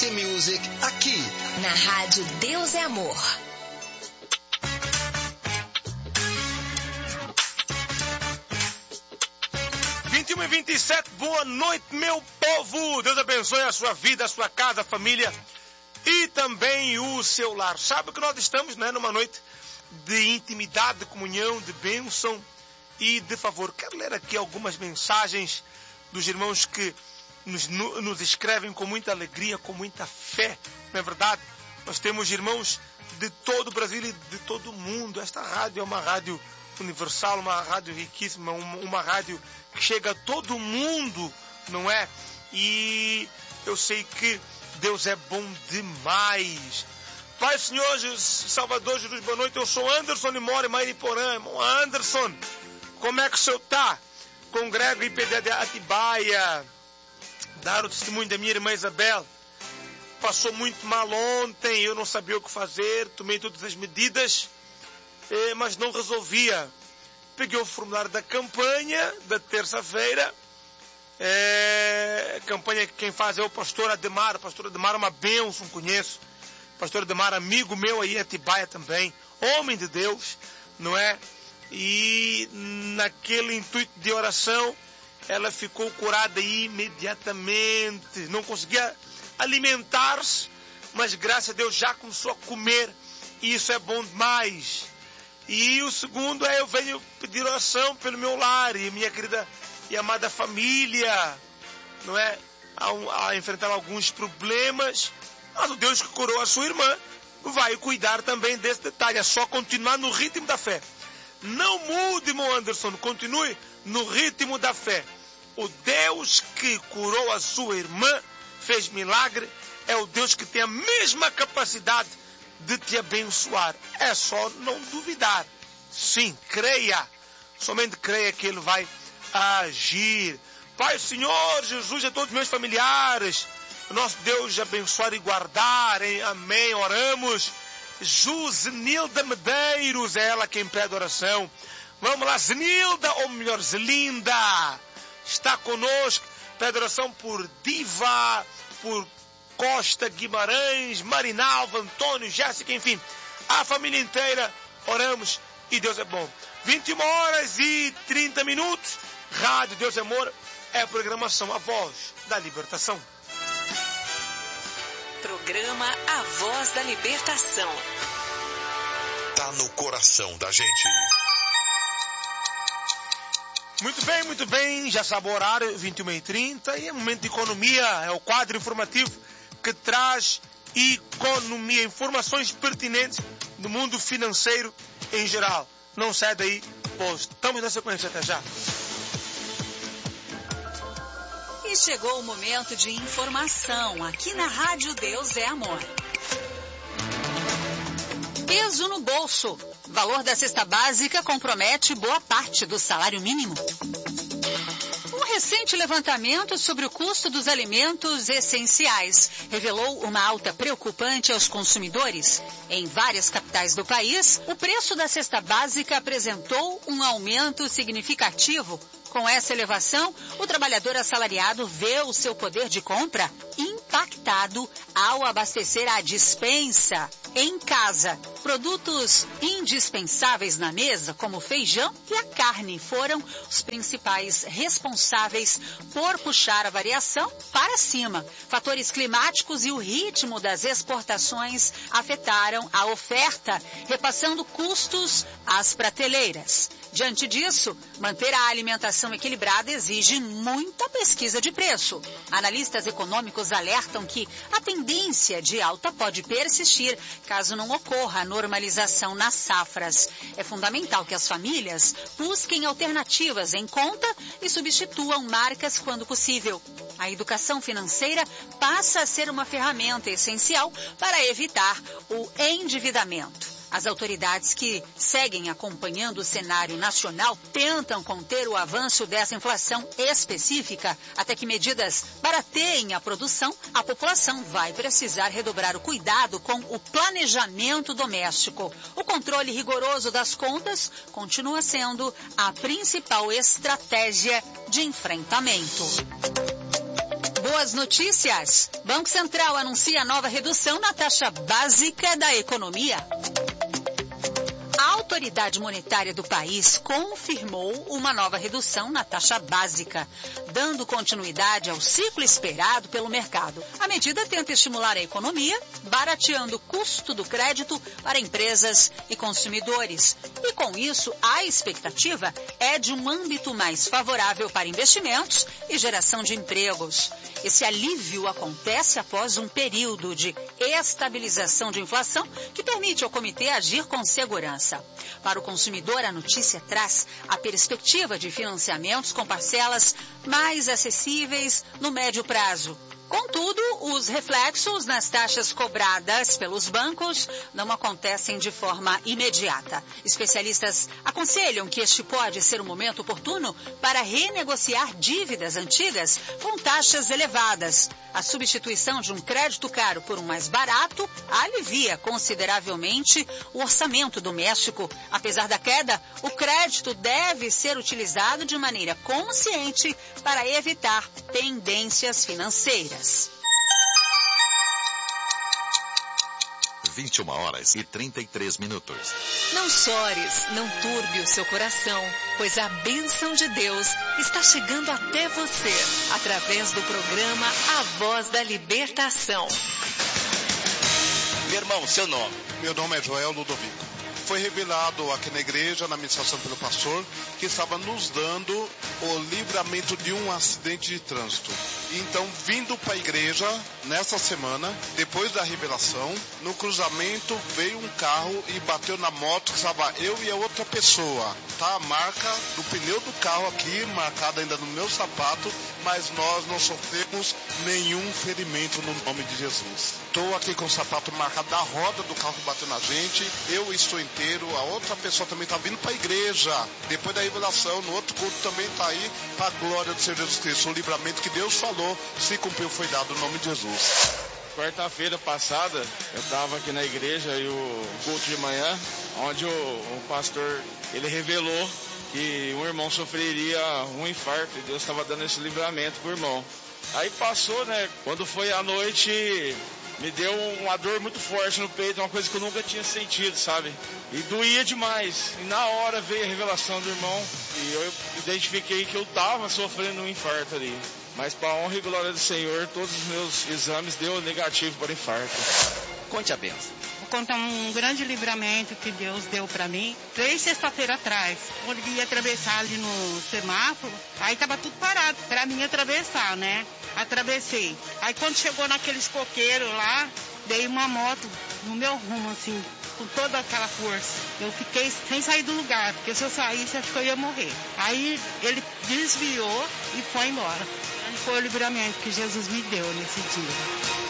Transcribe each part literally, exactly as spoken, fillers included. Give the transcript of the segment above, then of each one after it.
City Music aqui na Rádio Deus é Amor. vinte e uma e vinte e sete, boa noite, meu povo. Deus abençoe a sua vida, a sua casa, a família e também o seu lar. Sabe que nós estamos, né, numa noite de intimidade, de comunhão, de bênção e de favor. Quero ler aqui algumas mensagens dos irmãos que nos, nos escrevem com muita alegria, com muita fé. Não é verdade? Nós temos irmãos de todo o Brasil e de todo o mundo. Esta rádio é uma rádio universal, uma rádio riquíssima, uma, uma rádio que chega a todo mundo, não é? E eu sei que Deus é bom demais. Pai, Senhor, Jesus, Salvador Jesus, boa noite. Eu sou Anderson e moro em Mariporã. Irmão Anderson, como é que o senhor está? Congrego em P D de Atibaia. Dar o testemunho da minha irmã Isabel. Passou muito mal ontem, eu não sabia o que fazer, tomei todas as medidas, mas não resolvia. Peguei o formulário da campanha da terça-feira. É, a campanha que quem faz é o pastor Ademar. O pastor Ademar é uma bênção, conheço. O pastor Ademar, amigo meu aí em Atibaia também. Homem de Deus, não é? E naquele intuito de oração, ela ficou curada imediatamente. Não conseguia alimentar-se, mas graças a Deus já começou a comer. E isso é bom demais. E o segundo é, eu venho pedir oração pelo meu lar e minha querida e amada família, não é? A, a enfrentar alguns problemas, mas o Deus que curou a sua irmã vai cuidar também desse detalhe. É só continuar no ritmo da fé. Não mude, irmão Anderson, continue no ritmo da fé. O Deus que curou a sua irmã, fez milagre, é o Deus que tem a mesma capacidade de te abençoar. É só não duvidar. Sim, creia. Somente creia que Ele vai agir. Pai, Senhor Jesus, a todos os meus familiares, nosso Deus abençoar e guardar, hein? Amém. Oramos. Zenilda Medeiros, é ela quem pede oração. Vamos lá, Zenilda, ou melhor, Zelinda, está conosco. Pede oração por Diva, por Costa Guimarães, Marinalva, Antônio, Jéssica, enfim, a família inteira. Oramos e Deus é bom. vinte e uma horas e trinta minutos. Rádio Deus é Amor é a programação A Voz da Libertação. Programa A Voz da Libertação. Tá no coração da gente. Muito bem, muito bem. Já sabe o horário, vinte e uma e trinta. E é momento de economia. É o quadro informativo que traz economia, informações pertinentes do mundo financeiro em geral. Não sai daí, pois estamos na sequência. Até já. E chegou o momento de informação aqui na Rádio Deus é Amor. Peso no bolso. O valor da cesta básica compromete boa parte do salário mínimo. Um recente levantamento sobre o custo dos alimentos essenciais revelou uma alta preocupante aos consumidores. Em várias capitais do país, o preço da cesta básica apresentou um aumento significativo. Com essa elevação, o trabalhador assalariado vê o seu poder de compra impactado ao abastecer a despensa em casa. Produtos indispensáveis na mesa, como o feijão e a carne, foram os principais responsáveis por puxar a variação para cima. Fatores climáticos e o ritmo das exportações afetaram a oferta, repassando custos às prateleiras. Diante disso, manter a alimentação equilibrada exige muita pesquisa de preço. Analistas econômicos alertam que a tendência de alta pode persistir caso não ocorra a normalização nas safras. É fundamental que as famílias busquem alternativas em conta e substituam marcas quando possível. A educação financeira passa a ser uma ferramenta essencial para evitar o endividamento. As autoridades que seguem acompanhando o cenário nacional tentam conter o avanço dessa inflação específica. Até que medidas barateiem a produção, a população vai precisar redobrar o cuidado com o planejamento doméstico. O controle rigoroso das contas continua sendo a principal estratégia de enfrentamento. Boas notícias! Banco Central anuncia nova redução na taxa básica da economia. A autoridade monetária do país confirmou uma nova redução na taxa básica, dando continuidade ao ciclo esperado pelo mercado. A medida tenta estimular a economia, barateando o custo do crédito para empresas e consumidores. E com isso, a expectativa é de um âmbito mais favorável para investimentos e geração de empregos. Esse alívio acontece após um período de estabilização de inflação que permite ao comitê agir com segurança. Para o consumidor, a notícia traz a perspectiva de financiamentos com parcelas mais acessíveis no médio prazo. Contudo, os reflexos nas taxas cobradas pelos bancos não acontecem de forma imediata. Especialistas aconselham que este pode ser um momento oportuno para renegociar dívidas antigas com taxas elevadas. A substituição de um crédito caro por um mais barato alivia consideravelmente o orçamento doméstico. Apesar da queda, o crédito deve ser utilizado de maneira consciente para evitar pendências financeiras. vinte e uma horas e trinta e três minutos. Não chores, não turbe o seu coração, pois a bênção de Deus está chegando até você, através do programa A Voz da Libertação. Meu irmão, seu nome? Meu nome é Joel Ludovico. Foi revelado aqui na igreja, na ministração pelo pastor, que estava nos dando o livramento de um acidente de trânsito. Então, vindo para a igreja, nessa semana, depois da revelação, no cruzamento veio um carro e bateu na moto, que estava eu e a outra pessoa. Tá a marca do pneu do carro aqui, marcada ainda no meu sapato, mas nós não sofremos nenhum ferimento no nome de Jesus. Estou aqui com o sapato marcado da roda do carro que bateu na gente, eu estou inteiro, a outra pessoa também está vindo para a igreja. Depois da revelação, no outro culto também está aí, para a glória do Senhor Jesus Cristo. O livramento que Deus falou, se cumpriu, foi dado no nome de Jesus. Quarta-feira passada, eu estava aqui na igreja e o culto de manhã, onde o, o pastor, ele revelou que um irmão sofreria um infarto e Deus estava dando esse livramento pro irmão. Aí passou, né? Quando foi à noite, me deu uma dor muito forte no peito, uma coisa que eu nunca tinha sentido, sabe? E doía demais. E na hora veio a revelação do irmão e eu identifiquei que eu estava sofrendo um infarto ali. Mas para a honra e glória do Senhor, todos os meus exames deu negativo para infarto. Conte a benção. Vou contar um grande livramento que Deus deu para mim. Três sexta-feira atrás, quando eu ia atravessar ali no semáforo, aí tava tudo parado para mim atravessar, né? Atravessei. Aí quando chegou naqueles coqueiros lá, dei uma moto no meu rumo, assim, com toda aquela força. Eu fiquei sem sair do lugar, porque se eu saísse, acho que eu ia morrer. Aí ele desviou e foi embora. Aí foi o livramento que Jesus me deu nesse dia.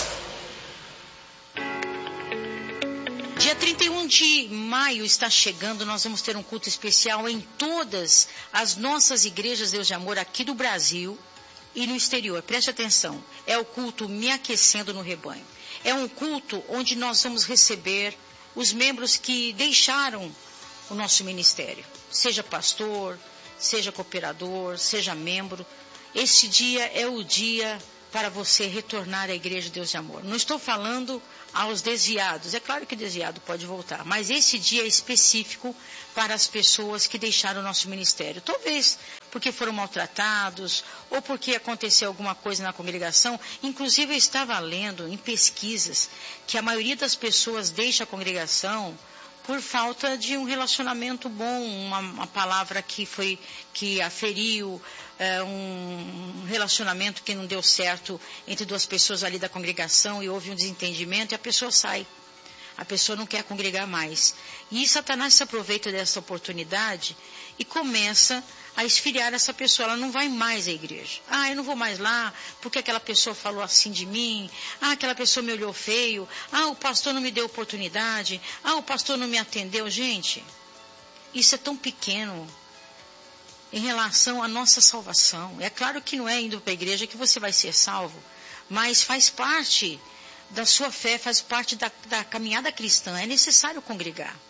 Dia trinta e um de maio está chegando, nós vamos ter um culto especial em todas as nossas igrejas Deus de Amor aqui do Brasil e no exterior. Preste atenção, é o culto Me Aquecendo no Rebanho. É um culto onde nós vamos receber os membros que deixaram o nosso ministério. Seja pastor, seja cooperador, seja membro. Este dia é o dia para você retornar à Igreja Deus de Amor. Não estou falando aos desviados, é claro que desviado pode voltar, mas esse dia é específico para as pessoas que deixaram o nosso ministério. Talvez porque foram maltratados, ou porque aconteceu alguma coisa na congregação. Inclusive eu estava lendo em pesquisas que a maioria das pessoas deixa a congregação por falta de um relacionamento bom, uma, uma palavra que foi, que aferiu, é, um relacionamento que não deu certo entre duas pessoas ali da congregação e houve um desentendimento e a pessoa sai. A pessoa não quer congregar mais. E Satanás se aproveita dessa oportunidade e começa a esfriar essa pessoa. Ela não vai mais à igreja. Ah, eu não vou mais lá porque aquela pessoa falou assim de mim. Ah, aquela pessoa me olhou feio. Ah, o pastor não me deu oportunidade. Ah, o pastor não me atendeu. Gente, isso é tão pequeno em relação à nossa salvação. É claro que não é indo para a igreja que você vai ser salvo, mas faz parte da sua fé, faz parte da, da caminhada cristã. É necessário congregar.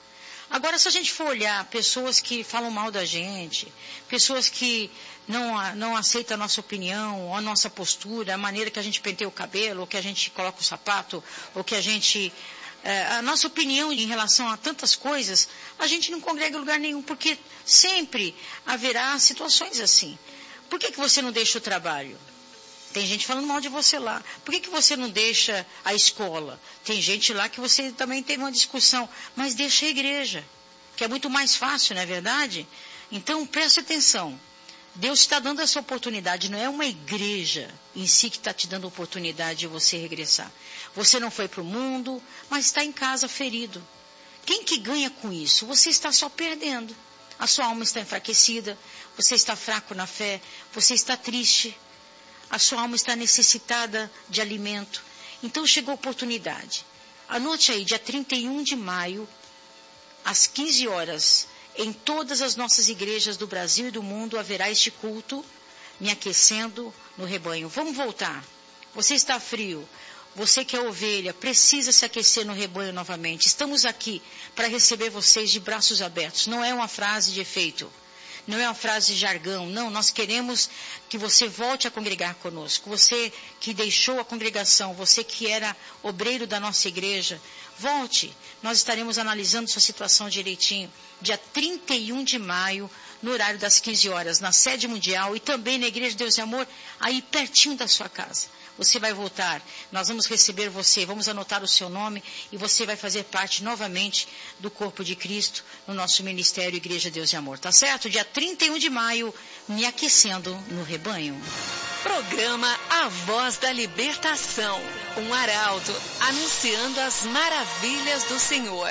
Agora, se a gente for olhar pessoas que falam mal da gente, pessoas que não, não aceitam a nossa opinião, a nossa postura, a maneira que a gente penteia o cabelo, ou que a gente coloca o sapato, ou que a gente... É, a nossa opinião em relação a tantas coisas, a gente não congrega em lugar nenhum, porque sempre haverá situações assim. Por que que você não deixa o trabalho? Tem gente falando mal de você lá. Por que que você não deixa a escola? Tem gente lá que você também teve uma discussão. Mas deixa a igreja, que é muito mais fácil, não é verdade? Então, preste atenção. Deus está dando essa oportunidade. Não é uma igreja em si que está te dando a oportunidade de você regressar. Você não foi para o mundo, mas está em casa ferido. Quem que ganha com isso? Você está só perdendo. A sua alma está enfraquecida. Você está fraco na fé. Você está triste. A sua alma está necessitada de alimento. Então chegou a oportunidade. Anote aí, dia trinta e um de maio, às quinze horas, em todas as nossas igrejas do Brasil e do mundo, haverá este culto, me aquecendo no rebanho. Vamos voltar. Você está frio. Você que é ovelha, precisa se aquecer no rebanho novamente. Estamos aqui para receber vocês de braços abertos. Não é uma frase de efeito. Não é uma frase de jargão, não, nós queremos que você volte a congregar conosco. Você que deixou a congregação, você que era obreiro da nossa igreja, volte. Nós estaremos analisando sua situação direitinho. Dia trinta e um de maio, no horário das quinze horas, na sede mundial e também na Igreja de Deus e Amor, aí pertinho da sua casa. Você vai voltar, nós vamos receber você, vamos anotar o seu nome e você vai fazer parte novamente do corpo de Cristo no nosso ministério Igreja Deus e Amor, tá certo? Dia trinta e um de maio, me aquecendo no rebanho. Programa A Voz da Libertação, um arauto anunciando as maravilhas do Senhor.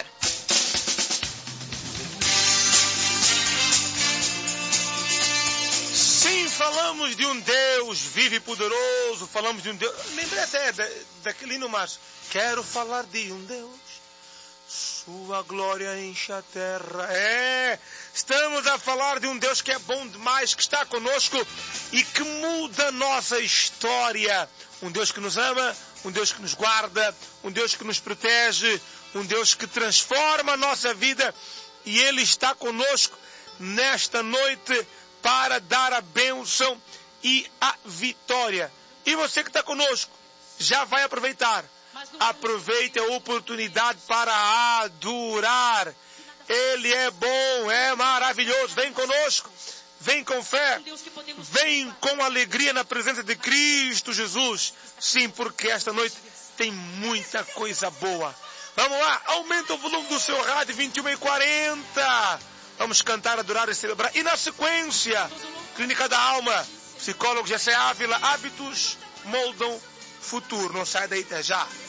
Sim, falamos de um Deus vivo e poderoso, falamos de um Deus... Lembrei até da, daquele hino, mas quero falar de um Deus, sua glória enche a terra. É, estamos a falar de um Deus que é bom demais, que está conosco e que muda a nossa história. Um Deus que nos ama, um Deus que nos guarda, um Deus que nos protege, um Deus que transforma a nossa vida. E Ele está conosco nesta noite para dar a bênção e a vitória. E você que está conosco, já vai aproveitar. Aproveite a oportunidade para adorar. Ele é bom, é maravilhoso. Vem conosco, vem com fé, vem com alegria na presença de Cristo Jesus. Sim, porque esta noite tem muita coisa boa. Vamos lá, aumenta o volume do seu rádio, vinte e uma e quarenta. Vamos cantar, adorar e celebrar. E na sequência, Clínica da Alma, psicólogo Jessé Ávila, hábitos moldam futuro. Não sai daí até já.